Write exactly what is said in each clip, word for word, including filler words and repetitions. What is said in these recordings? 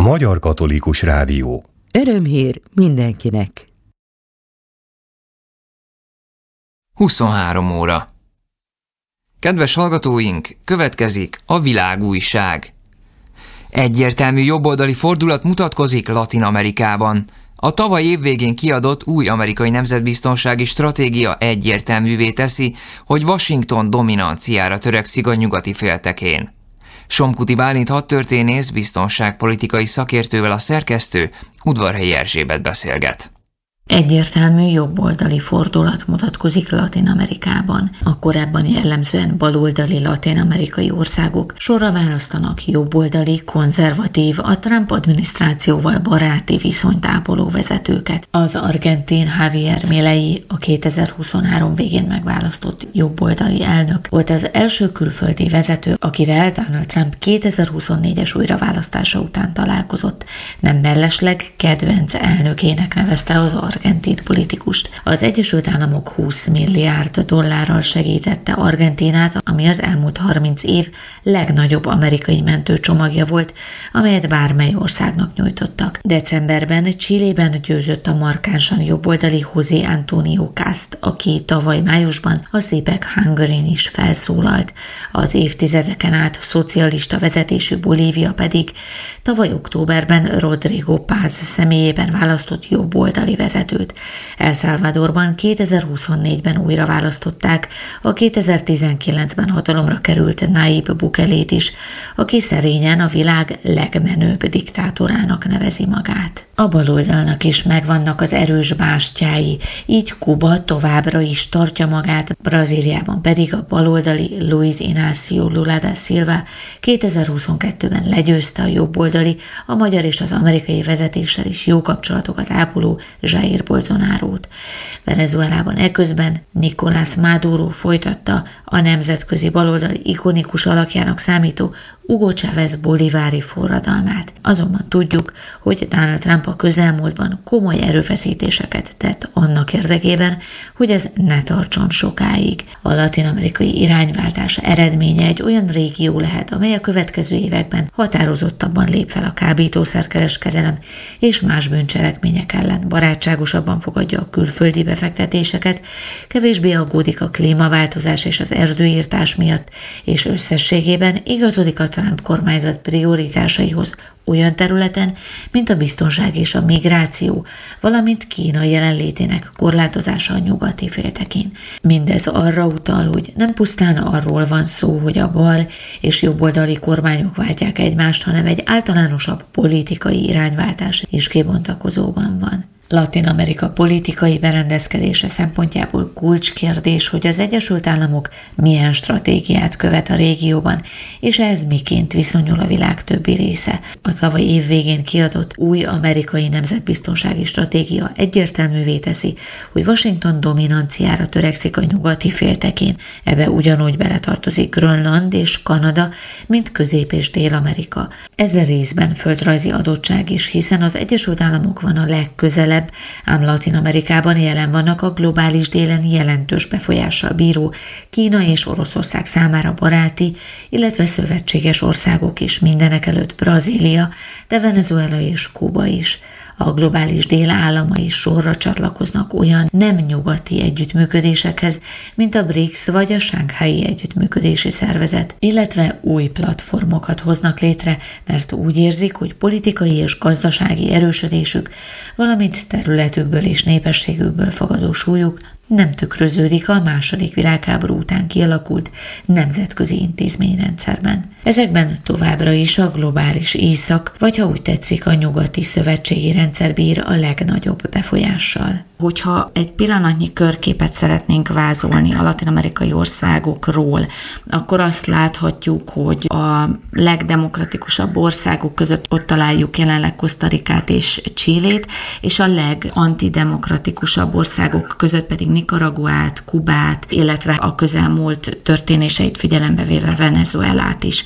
Magyar Katolikus Rádió. Örömhír mindenkinek. huszonhárom óra. Kedves hallgatóink, következik a Világújság. Egyértelmű jobboldali fordulat mutatkozik Latin-Amerikában. A tavaly évvégén kiadott új amerikai nemzetbiztonsági stratégia egyértelművé teszi, hogy Washington dominanciára törekszik a nyugati féltekén. Somkuti Bálint hadtörténész, biztonságpolitikai szakértővel a szerkesztő, Udvarhelyi Erzsébet beszélget. Egyértelmű jobboldali fordulat mutatkozik Latin-Amerikában. A korábban jellemzően baloldali latin-amerikai országok sorra választanak jobboldali, konzervatív, a Trump adminisztrációval baráti viszonyt ápoló vezetőket. Az argentin Javier Milei, a kétezer-huszonhárom végén megválasztott jobboldali elnök volt az első külföldi vezető, akivel Donald Trump kétezer-huszonnégyes újraválasztása után találkozott. Nem mellesleg kedvenc elnökének nevezte az argentin politikust. Az Egyesült Államok húsz milliárd dollárral segítette Argentínát, ami az elmúlt harminc év legnagyobb amerikai mentőcsomagja volt, amelyet bármely országnak nyújtottak. Decemberben Chilében győzött a markánsan jobboldali José Antonio Cast, aki tavaly májusban a Szépek Hungaryn is felszólalt. Az évtizedeken át szocialista vezetésű Bolívia pedig tavaly októberben Rodrigo Paz személyében választott jobboldali vezetőt. El Salvadorban kétezer-huszonnégyben újra választották a kétezer-tizenkilencben hatalomra került Nayib Bukelét is, aki szerényen a világ legmenőbb diktátorának nevezi magát. A baloldalnak is megvannak az erős bástyái, így Kuba továbbra is tartja magát, Brazíliában pedig a baloldali Luiz Inácio Lula da Silva kétezer-huszonkettőben legyőzte a jobboldali, a magyar és az amerikai vezetéssel is jó kapcsolatokat ápoló Jair Bolsonarót. Venezuelában eközben Nicolás Maduro folytatta a nemzetközi baloldali ikonikus alakjának számító Hugo Chávez bolivári forradalmát. Azonban tudjuk, hogy Donald Trump a közelmúltban komoly erőfeszítéseket tett annak érdekében, hogy ez ne tartson sokáig. A latin-amerikai irányváltás eredménye egy olyan régió lehet, amely a következő években határozottabban lép fel a kábítószerkereskedelem és más bűncselekmények ellen, barátságosabban fogadja a külföldi befektetéseket, kevésbé aggódik a klímaváltozás és az erdőirtás miatt, és összességében igazodik a Trump kormányzat prioritásaihoz olyan területen, mint a biztonság és a migráció, valamint Kína jelenlétének korlátozása a nyugati féltekén. Mindez arra utal, hogy nem pusztán arról van szó, hogy a bal és jobboldali kormányok váltják egymást, hanem egy általánosabb politikai irányváltás is kibontakozóban van. Latin-Amerika politikai berendezkedése szempontjából kulcskérdés, hogy az Egyesült Államok milyen stratégiát követ a régióban, és ez miként viszonyul a világ többi része. A tavaly év végén kiadott új amerikai nemzetbiztonsági stratégia egyértelművé teszi, hogy Washington dominanciára törekszik a nyugati féltekén. Ebbe ugyanúgy beletartozik Grönland és Kanada, mint Közép- és Dél-Amerika. Ez a részben földrajzi adottság is, hiszen az Egyesült Államok van a legközelebb, ám Latin-Amerikában jelen vannak a globális délen jelentős befolyással bíró Kína és Oroszország számára baráti, illetve szövetséges országok is, mindenekelőtt Brazília, de Venezuela és Kuba is. A globális dél államai sorra csatlakoznak olyan nem nyugati együttműködésekhez, mint a BRICS vagy a Shanghai Együttműködési Szervezet, illetve új platformokat hoznak létre, mert úgy érzik, hogy politikai és gazdasági erősödésük, valamint területükből és népességükből fakadó súlyuk nem tükröződik a második világháború után kialakult nemzetközi intézményrendszerben. Ezekben továbbra is a globális észak, vagy ha úgy tetszik, a nyugati szövetségi rendszer bír a legnagyobb befolyással. Hogyha egy pillanatnyi körképet szeretnénk vázolni a latin-amerikai országokról, akkor azt láthatjuk, hogy a legdemokratikusabb országok között ott találjuk jelenleg Costa Ricát és Chilét, és a legantidemokratikusabb országok között pedig Nicaraguát, Kubát, illetve a közelmúlt történéseit figyelembe véve Venezuelát is.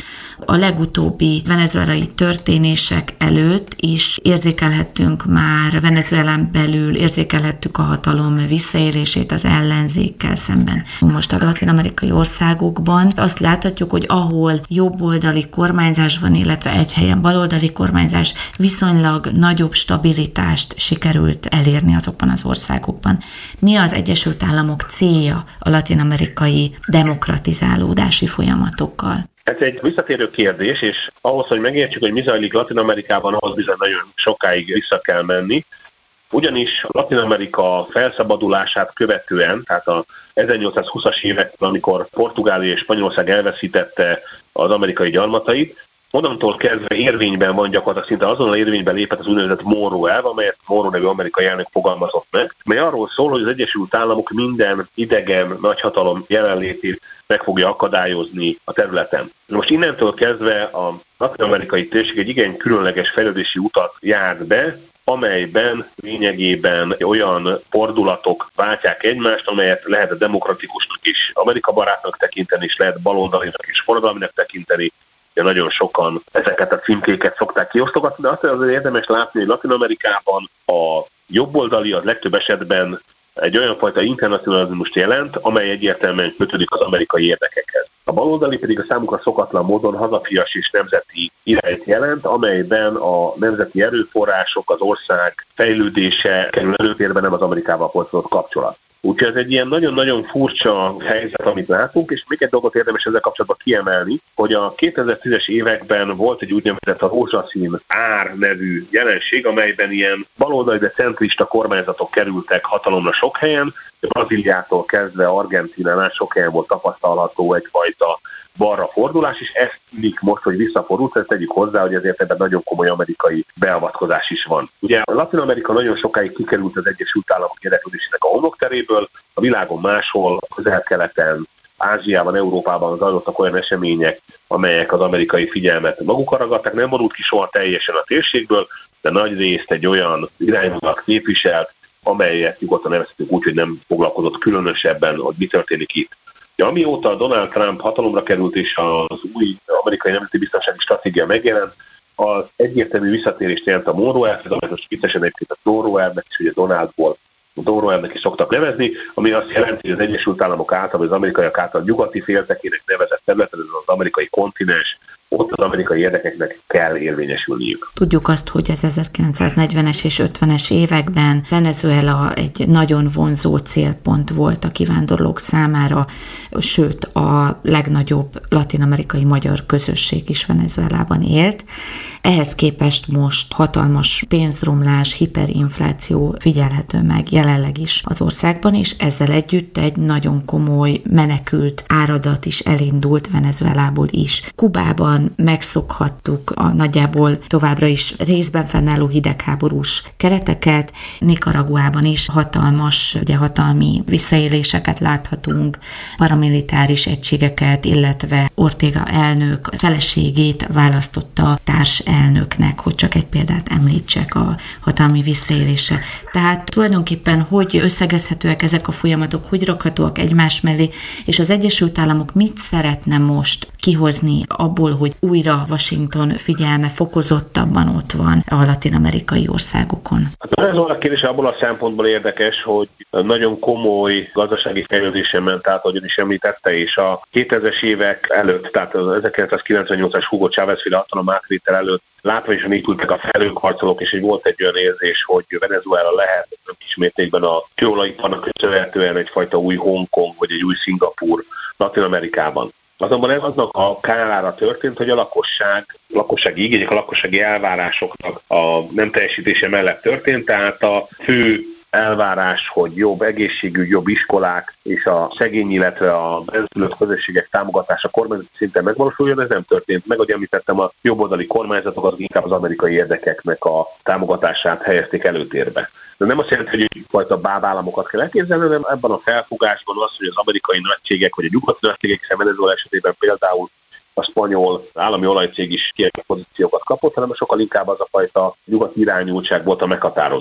A legutóbbi venezuelai történések előtt is érzékelhettünk már Venezuelán belül, érzékelhettük a hatalom visszaélését az ellenzékkel szemben. Most a latin-amerikai országokban azt láthatjuk, hogy ahol jobboldali kormányzás van, illetve egy helyen baloldali kormányzás, viszonylag nagyobb stabilitást sikerült elérni azokban az országokban. Mi az Egyesült Államok célja a latin-amerikai demokratizálódási folyamatokkal? Ez egy visszatérő kérdés, és ahhoz, hogy megértsük, hogy mi zajlik Latin-Amerikában, ahhoz bizony nagyon sokáig vissza kell menni. Ugyanis Latin-Amerika felszabadulását követően, tehát a ezernyolcszázhúszas években, amikor Portugália és Spanyolország elveszítette az amerikai gyarmatait, onnantól kezdve érvényben van gyakorlatilag, szinte azonnal érvényben lépett az úgynevezett Monroe elv, amelyet Monroe nevű amerikai elnök fogalmazott meg, mely arról szól, hogy az Egyesült Államok minden idegen nagyhatalom jelenlétét meg fogja akadályozni a területen. Most innentől kezdve a latin-amerikai térség egy igen különleges fejlődési utat járt be, amelyben lényegében olyan fordulatok váltják egymást, amelyet lehet demokratikusnak is, Amerika barátnak tekinteni, és lehet baloldalinak és forradalminak tekinteni. De nagyon sokan ezeket a címkéket szokták kiosztogatni, de azt azért érdemes látni, hogy Latin-Amerikában a jobboldali az legtöbb esetben egy olyan fajta internacionalizmust jelent, amely egyértelműen kötődik az amerikai érdekekhez. A baloldali pedig a számukra szokatlan módon hazafias és nemzeti irányt jelent, amelyben a nemzeti erőforrások, az ország fejlődése kerül előtérbe, nem az Amerikával folytatott kapcsolat. Úgyhogy ez egy ilyen nagyon-nagyon furcsa helyzet, amit látunk, és még egy dolgot érdemes ezzel kapcsolatban kiemelni, hogy a kétezer-tízes években volt egy úgynevezett a rózsaszín ár nevű jelenség, amelyben ilyen baloldali, de centrista kormányzatok kerültek hatalomra sok helyen, Brazíliától kezdve Argentínánál sok helyen volt tapasztalható egyfajta balra fordulás, és ez tűnik most, hogy visszafordult, ezt tegyük hozzá, hogy ezért ebben nagyon komoly amerikai beavatkozás is van. Ugye Latin-Amerika nagyon sokáig kikerült az Egyesült Államok érdeklődésének a homlokteréből, a világon máshol, közel-keleten, Ázsiában, Európában zajlottak olyan események, amelyek az amerikai figyelmet magukra ragadtak, nem vonult ki soha teljesen a térségből, de nagy részt egy olyan irányvonalat képviselt, amelyet nyugodtan nevezhetünk úgy, hogy nem foglalkozott különösebben, hogy mi történik itt. Ja, amióta Donald Trump hatalomra került és az új amerikai nemzeti biztonsági stratégia megjelent, az egyértelmű visszatérést jelent a Monroe elv, amelyet most viccesen egyébként a Monroe elvnek is, ugye Donaldból Monroe elvnek is szoktak nevezni, ami azt jelenti, hogy az Egyesült Államok által, vagy az amerikaiak által nyugati féltekének nevezett területen, ez az amerikai kontinens, ott az amerikai érdekeknek kell érvényesülniük. Tudjuk azt, hogy az ezerkilencszáznegyvenes és ötvenes években Venezuela egy nagyon vonzó célpont volt a kivándorlók számára, sőt a legnagyobb latin-amerikai magyar közösség is Venezuelában élt. Ehhez képest most hatalmas pénzromlás, hiperinfláció figyelhető meg jelenleg is az országban, és ezzel együtt egy nagyon komoly menekült áradat is elindult Venezuelából is. Kubában megszokhattuk a nagyjából továbbra is részben fennálló hidegháborús kereteket, Nicaraguában is hatalmas, ugye hatalmi visszaéléseket láthatunk, paramilitáris egységeket, illetve Ortega elnök feleségét választotta társelnöknek, hogy csak egy példát említsek a hatalmi visszaélésre. Tehát tulajdonképpen hogy összegezhetőek ezek a folyamatok, hogy rakhatóak egymás mellé, és az Egyesült Államok mit szeretne most kihozni abból, hogy újra Washington figyelme fokozottabban ott van a latin-amerikai országokon? Ez a kérdés abból a szempontból érdekes, hogy nagyon komoly gazdasági fejlődésen ment át, ahogy is említette, és a kétezres évek előtt, tehát az ezerkilencszázkilencvennyolcas Hugo Chávez-féle hatalom átvétel előtt látványosan épültek a felőharcolók, és volt egy olyan érzés, hogy Venezuela lehet kismértékben a kőolajiparnak köszönhetően egyfajta új Hongkong, vagy egy új Szingapúr Latin-Amerikában. Azonban ez aznak a kárára történt, hogy a lakosság, lakossági igények, a lakossági elvárásoknak a nem teljesítése mellett történt, tehát a fő elvárás, hogy jobb egészségügy, jobb iskolák és a szegény, illetve a benszülött közösségek támogatása kormányzati szinten megvalósuljon, ez nem történt meg. Ahogy említettem, a jobboldali kormányzatok az inkább az amerikai érdekeknek a támogatását helyezték előtérbe. De nem azt jelenti, hogy egyfajta bábállamokat kell elképzelni, hanem ebben a felfogásban az, hogy az amerikai nagycégek, vagy a nyugati nagycégek, hiszen Venezuela esetében például a spanyol állami olajcég is kiemelt pozíciókat kapott, hanem sokkal inkább az a fajta nyugati irányultság volt a meghatározó.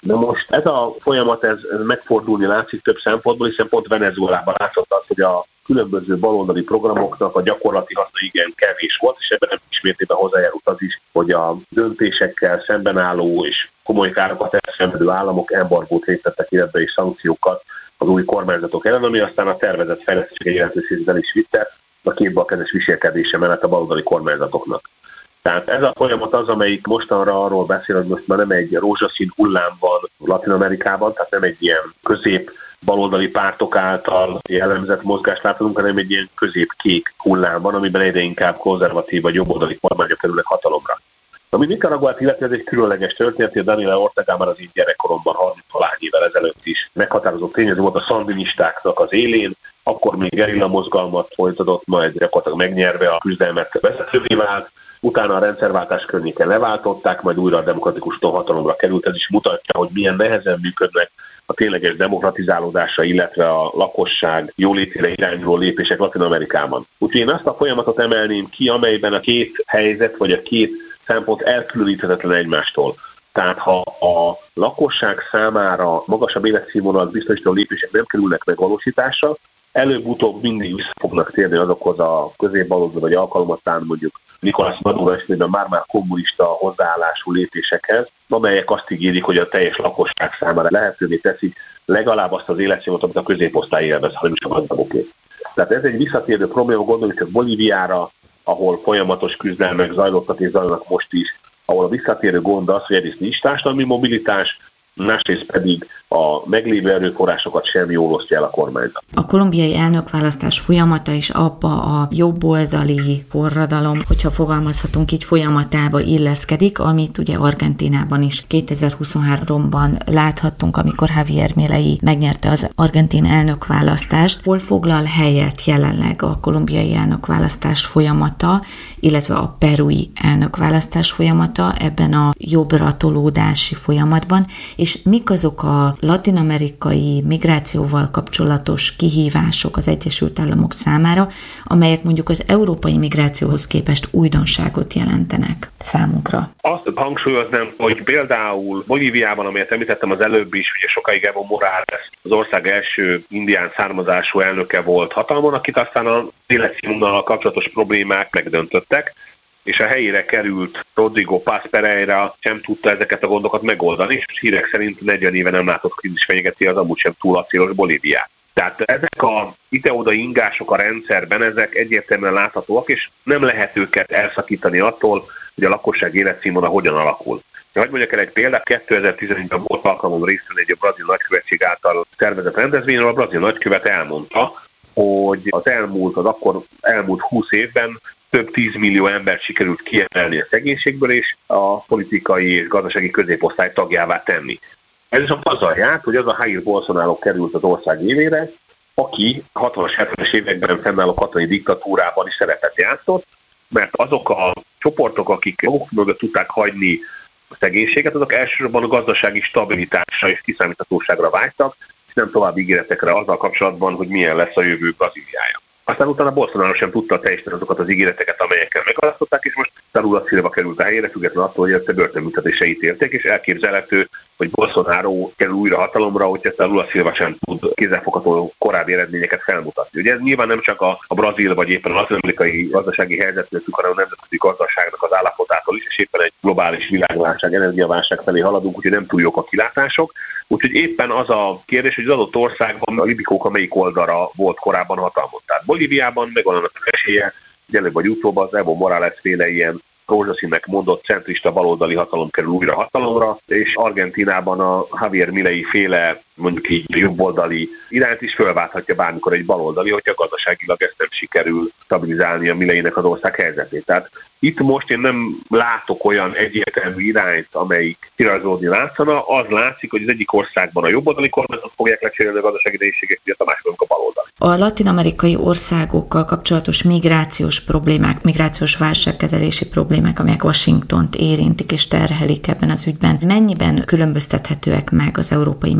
De most ez a folyamat ez, ez megfordulni látszik több szempontból, hiszen pont Venezuelában látszott az, hogy a különböző baloldali programoknak a gyakorlati haszna igen kevés volt, és ebben nem ismétében hozzájárult az is, hogy a döntésekkel szemben álló és komoly károkat elszenvedő államok embargót léptettek életbe és szankciókat az új kormányzatok ellen, ami aztán a tervezett fejlesztések jelentős részben is vitte a kétbalkezes viselkedése mellett a baloldali kormányzatoknak. Tehát ez a folyamat az, amelyik mostanra arról beszél, hogy most már nem egy rózsaszín hullám van Latin-Amerikában, tehát nem egy ilyen közép baloldali pártok által jellemzett mozgást látunk, hanem egy ilyen közép-kék hullám van, amiben egyre inkább konzervatív vagy jobboldali kormányok kerülnek hatalomra. Ami Nicaraguát illeti, ez egy különleges történet, hogy Daniel Ortega már az így gyerekkoromban harminc évvel ezelőtt is meghatározó tényező volt a szandinistáknak az élén, akkor még gerilla mozgalmat folytatott, majd gyakorlatilag megnyerve a küzdelmet vezetővé vált, utána a rendszerváltás környéken leváltották, majd újra a demokratikus hatalomra került. Ez is mutatja, hogy milyen nehezen működnek a tényleges demokratizálódása, illetve a lakosság jólétére irányuló lépések Latin-Amerikában. Úgyhogy én azt a folyamatot emelném ki, amelyben a két helyzet vagy a két szempont elkülöníthetetlen egymástól. Tehát ha a lakosság számára magasabb életszínvonalat biztosító lépések nem kerülnek megvalósításra, előbb-utóbb mindig vissza fognak térni azokhoz a középbaloldali vagy alkalmattán mondjuk Nicolás Maduro esetében már-már kommunista hozzáállású lépésekhez, amelyek azt ígérik, hogy a teljes lakosság számára lehetővé teszik legalább azt az életszínvonalat, amit a középosztály élvez, hanem is a gazdagoké. Tehát ez egy visszatérő probléma, gondoljuk csak Bolíviára, ahol folyamatos küzdelmek zajlottak és zajlanak most is, ahol a visszatérő gond az, hogy egyrészt nincs társadalmi mobilitás, másrészt pedig a meglévő erőforrásokat sem jól osztja el a kormányzat. A kolumbiai elnökválasztás folyamata is abba a jobboldali forradalom, hogyha fogalmazhatunk így, folyamatába illeszkedik, amit ugye Argentínában is kétezer-huszonháromban láthattunk, amikor Javier Milei megnyerte az argentin elnökválasztást. Hol foglal helyet jelenleg a kolumbiai elnökválasztás folyamata, illetve a perui elnökválasztás folyamata ebben a jobbra tolódási folyamatban, és mik azok a latin-amerikai migrációval kapcsolatos kihívások az Egyesült Államok számára, amelyek mondjuk az európai migrációhoz képest újdonságot jelentenek számunkra? Azt hangsúlyoznám, hogy például Bolíviában, amelyet említettem az előbb is, ugye sokáig Evo Morales az ország első indián származású elnöke volt hatalmon, akit aztán az életszínvonallal kapcsolatos problémák megdöntöttek, és a helyére került Rodrigo Paz Pereira sem tudta ezeket a gondokat megoldani, és hírek szerint negyven éve nem látott krízis fenyegeti az amúgy sem túl acélos Bolíviát. Tehát ezek a ide-oda ingások a rendszerben, ezek egyértelműen láthatóak, és nem lehet őket elszakítani attól, hogy a lakosság életszínvonala hogyan alakul. De hogy mondjak el egy példát, kétezer-tizenegyben volt alkalmam részt venni egy brazil nagykövetség által szervezett rendezvényről, a brazil nagykövet elmondta, hogy az elmúlt, az akkor elmúlt húsz évben több tízmillió embert sikerült kiemelni a szegénységből, és a politikai és gazdasági középosztály tagjává tenni. Ez is azzal járt, hogy az a Jair Bolsonaro került az ország élére, aki hatvanas, hetvenes években fennálló katonai diktatúrában is szerepet játszott, mert azok a csoportok, akik maguk mögött tudták hagyni a szegénységet, azok elsősorban a gazdasági stabilitásra és kiszámíthatóságra vágytak, és nem további ígéretekre azzal kapcsolatban, hogy milyen lesz a jövő Brazíliája. Aztán utána Bolsonaro sem tudta teljesíteni azokat az ígéreteket, amelyekkel megválasztották, és most Lula Silva került a helyére, függetlenül attól, hogy ezt a börtönbüntetésre ítélték, és elképzelhető, hogy Bolsonaro kerül újra hatalomra, hogy ezt a Lula Silva sem tud kézzelfogható korábbi eredményeket felmutatni. Ugye ez nyilván nem csak a, a brazil vagy éppen az latin-amerikai gazdasági helyzetről függ, hanem a nemzetközi gazdaságnak az állapotától is, és éppen egy globális világválság, energiaválság felé haladunk, úgyhogy nem túl jók a kilátások. Úgyhogy éppen az a kérdés, hogy az adott országban a libikók a melyik oldalra volt korábban hatalmon. Tehát Bolíviában megvan annak az esélye, hogy előbb vagy utóbb az Evo Morales féle ilyen rózsaszínnek mondott centrista baloldali hatalom kerül újra hatalomra, és Argentínában a Javier Milei féle, mondjuk így jobboldali irányt is fölválthatja bármikor egy baloldali, hogyha gazdaságilag ezt nem sikerül stabilizálni a Mileinek az ország helyzetét. Tehát itt most én nem látok olyan egyértelmű irányt, amelyik kirajzolódni látszana. Az látszik, hogy az egyik országban a jobboldali kormányzatot fogják lecserélni a gazdasági nehézségek, ugye a másikon a baloldali. A latin-amerikai országokkal kapcsolatos migrációs problémák, migrációs válságkezelési problémák, amelyek Washingtont érintik és terhelik ebben az ügyben, mennyiben különböztethetőek meg az európai migráció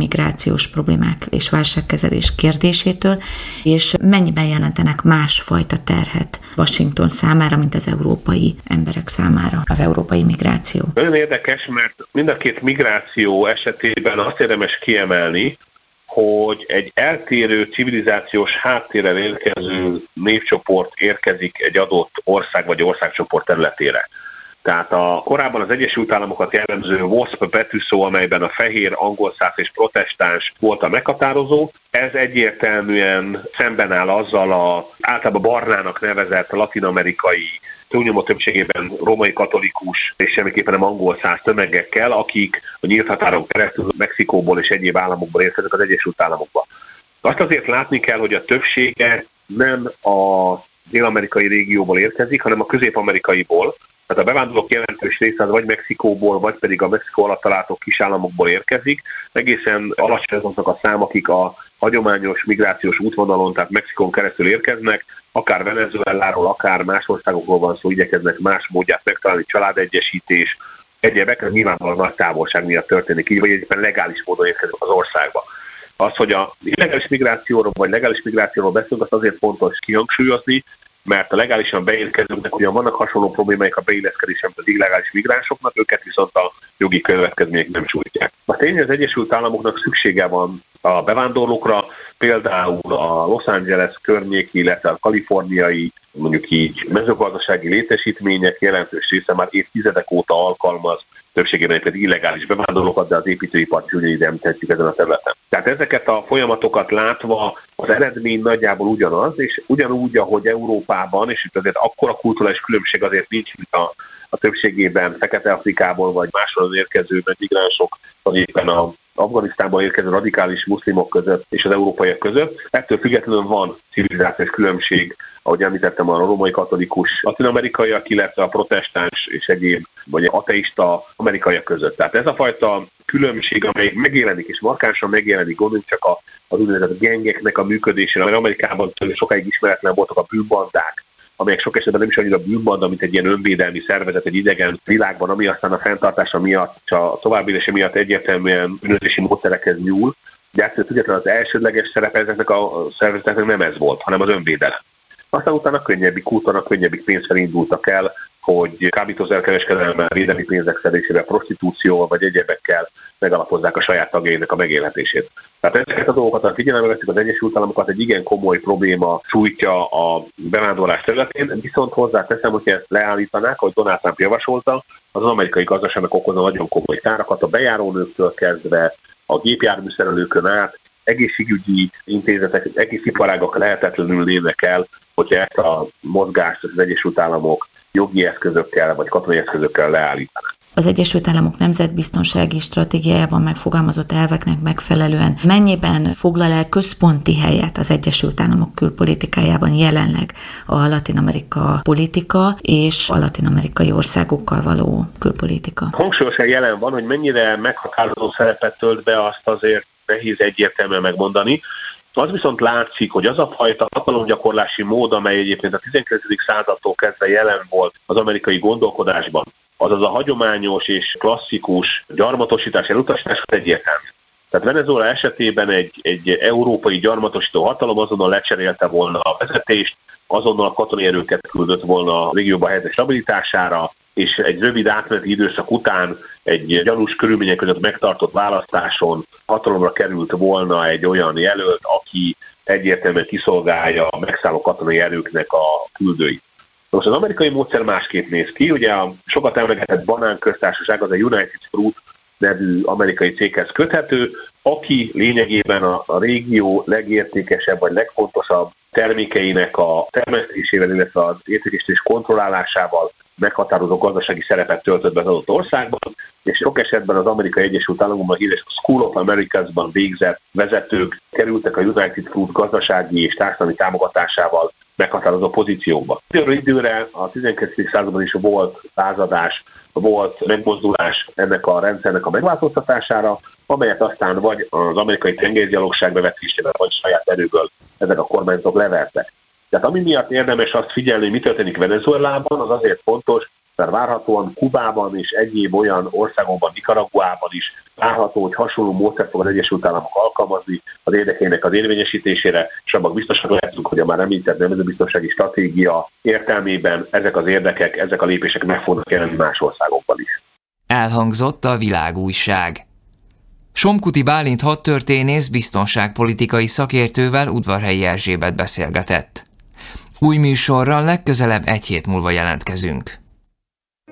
migrációs problémák és válságkezelés kérdésétől, és mennyiben jelentenek másfajta terhet Washington számára, mint az európai emberek számára az európai migráció? Nagyon érdekes, mert mind a két migráció esetében azt érdemes kiemelni, hogy egy eltérő civilizációs háttérrel érkező népcsoport érkezik egy adott ország vagy országcsoport területére. Tehát a, korábban az Egyesült Államokat jellemző WASP betűszó, amelyben a fehér, angolszász és protestáns volt a meghatározó, ez egyértelműen szemben áll azzal a általában barnának nevezett latin-amerikai, túlnyomó többségében római katolikus és semmiképpen nem angolszász tömegekkel, akik a nyílt határon keresztül Mexikóból és egyéb államokból érkeznek az Egyesült Államokba. Azt azért látni kell, hogy a többsége nem a dél-amerikai régióból érkezik, hanem a közép-amerikaiból. Tehát a bevándorlók jelentős része vagy Mexikóból, vagy pedig a Mexikó alatt található kisállamokból érkezik. Egészen alacsony azok a szám, akik a hagyományos migrációs útvonalon, tehát Mexikón keresztül érkeznek, akár Venezueláról, akár más országokról van szó, igyekeznek más módját megtalálni, családegyesítés, egyébek, ez nyilvánvalóan nagy távolság miatt történik így, vagy éppen legális módon érkeznek az országba. Az, hogy a illegális migrációról vagy legális migrációról beszélünk, azt azért fontos kihangsúlyozni, mert a legálisan beérkezőknek ugyan vannak hasonló problémáik a beilleszkedésen, mint az illegális migránsoknak, őket viszont a jogi következmények nem sújtják. A tény, az Egyesült Államoknak szüksége van a bevándorlókra, például a Los Angeles környéki, illetve a kaliforniai, mondjuk így mezőgazdasági létesítmények jelentős része már évtizedek óta alkalmaz, többségében pedig illegális bevándorlókat, de az építőipart is ugyanígy említhetjük ezen a területen. Tehát ezeket a folyamatokat látva az eredmény nagyjából ugyanaz, és ugyanúgy, ahogy Európában, és itt azért akkora kulturális különbség azért nincs, mint a, a többségében Fekete-Afrikából vagy máshol érkező migránsok, vagy éppen a Afganisztánban érkező radikális muszlimok között és az európaiak között. Ettől függetlenül van civilizációs különbség, ahogy említettem, a római katolikus latin-amerikaiak, illetve a protestáns és egyéb, vagy ateista amerikaiak között. Tehát ez a fajta különbség, amely megjelenik és markánsan megjelenik, gondoljunk csak a, az úgynevezett gengeknek a működésére, mert Amerikában sokáig ismeretlen voltak a bűnbandák, amelyek sok esetben nem is annyira bűnbanda, mint egy ilyen önvédelmi szervezet egy idegen világban, ami aztán a fenntartása miatt, a továbbélése miatt egyértelműen bűnözési módszerekhez nyúl. De ettől függetlenül az elsődleges szerepe ezeknek a szervezeteknek nem ez volt, hanem az önvédelem. Aztán utána könnyebbik úton, a könnyebbik pénzzel indultak el, hogy kábítószerkereskedelemmel, védelmi pénzek szedésével, prostitúcióval vagy egyebekkel megalapozzák a saját tagjainak a megélhetését. Tehát ezeket a dolgokat, ha figyelembe veszik, az Egyesült Államokat egy igen komoly probléma sújtja a bevándorlás területén, viszont hozzáteszem, hogy ezt leállítanák, ahogy Donald Trump javasolta, az amerikai gazdaságnak okozna nagyon komoly károkat, a bejárónőktől kezdve a gépjárműszerelőkön át, egészségügyi intézetek, egész iparágak lehetetlenül lépnek el, hogyha ezt a mozgást az Egyesült Államok jogi eszközökkel vagy katonai eszközökkel leállítanak. Az Egyesült Államok nemzetbiztonsági stratégiájában megfogalmazott elveknek megfelelően mennyiben foglal el központi helyet az Egyesült Államok külpolitikájában jelenleg a Latin-Amerika politika és a latin-amerikai országokkal való külpolitika? Hangsúlyosan jelen van, hogy mennyire meghatározó szerepet tölt be, azt azért nehéz egyértelműen megmondani. Az viszont látszik, hogy az a fajta hatalomgyakorlási mód, amely egyébként a tizenkilencedik századtól kezdve jelen volt az amerikai gondolkodásban, azaz a hagyományos és klasszikus gyarmatosítás elutasítás egyértelmű. Tehát Venezuela esetében egy, egy európai gyarmatosító hatalom azonnal lecserélte volna a vezetést, azonnal a katonai erőket küldött volna a régióban helyzet stabilitására, és egy rövid átmeneti időszak után egy gyanús körülmények között megtartott választáson hatalomra került volna egy olyan jelölt, aki egyértelműen kiszolgálja a megszálló katonai erőknek a küldőit. Most az amerikai módszer másképp néz ki, ugye a sokat emlegetett banánköztársaság az a United Fruit nevű amerikai céghez köthető, aki lényegében a, a régió legértékesebb vagy legfontosabb termékeinek a termesztésével, illetve az értékesítés kontrollálásával meghatározó gazdasági szerepet töltött be az adott országban, és sok esetben az Amerikai Egyesült Államokban híres School of Americas-ban végzett vezetők kerültek a United Fruit gazdasági és társadalmi támogatásával meghatározó pozícióba. Időről időre a tizenkeznedik században is volt lázadás, volt megmozdulás ennek a rendszernek a megváltoztatására, amelyet aztán vagy az amerikai tengergyalogság bevetésével, vagy saját erőből ezek a kormányzatok levertek. Tehát ami miatt érdemes azt figyelni, hogy mi történik Venezuelában, az azért fontos, mert várhatóan Kubában és egyéb olyan országokban, Nicaraguában is várható, hogy hasonló módszert fog az Egyesült Államok alkalmazni az érdekének az érvényesítésére, és abban biztosak lehetünk, hogy a már említett nemzetbiztonsági stratégia értelmében ezek az érdekek, ezek a lépések meg fognak jelenni más országokban is. Elhangzott a Világújság. Somkuti Bálint hadtörténész biztonságpolitikai szakértővel Udvarhelyi Erzsébet beszélgetett. Új műsorral legközelebb egy hét múlva jelentkezünk.